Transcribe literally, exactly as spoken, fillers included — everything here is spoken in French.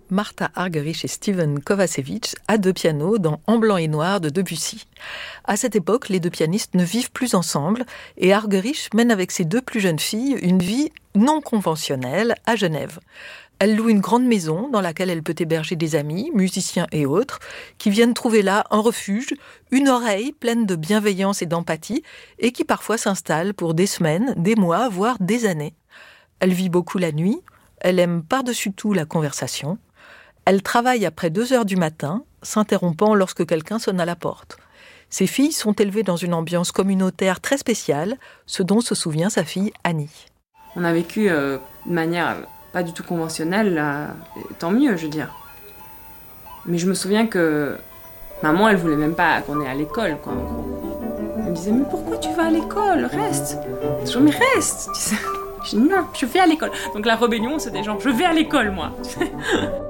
Martha Argerich et Steven Kovacevic à deux pianos dans En blanc et noir de Debussy. À cette époque, les deux pianistes ne vivent plus ensemble et Argerich mène avec ses deux plus jeunes filles une vie non conventionnelle à Genève. Elle loue une grande maison dans laquelle elle peut héberger des amis, musiciens et autres, qui viennent trouver là un refuge, une oreille pleine de bienveillance et d'empathie, et qui parfois s'installent pour des semaines, des mois, voire des années. Elle vit beaucoup la nuit, elle aime par-dessus tout la conversation. Elle travaille après deux heures du matin, s'interrompant lorsque quelqu'un sonne à la porte. Ses filles sont élevées dans une ambiance communautaire très spéciale, ce dont se souvient sa fille Annie. On a vécu euh, de manière pas du tout conventionnelle, là, tant mieux, je veux dire. Mais je me souviens que maman, elle voulait même pas qu'on aille à l'école, quoi, en gros. Elle me disait, mais pourquoi tu vas à l'école ? Reste. Je dis, mais reste. Je dis, non, je vais à l'école. Donc la rébellion, c'était genre, je vais à l'école, moi.